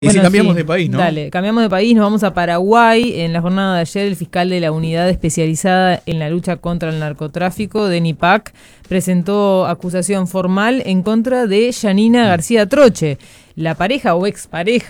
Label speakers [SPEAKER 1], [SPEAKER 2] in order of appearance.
[SPEAKER 1] Y
[SPEAKER 2] Bueno,
[SPEAKER 1] si cambiamos
[SPEAKER 2] sí,
[SPEAKER 1] de país, ¿no?
[SPEAKER 2] Dale, cambiamos de país, nos vamos a Paraguay. En la jornada de ayer, el fiscal de la unidad especializada en la lucha contra el narcotráfico, Denis Pac, presentó acusación formal en contra de Yanina García Troche, la pareja o expareja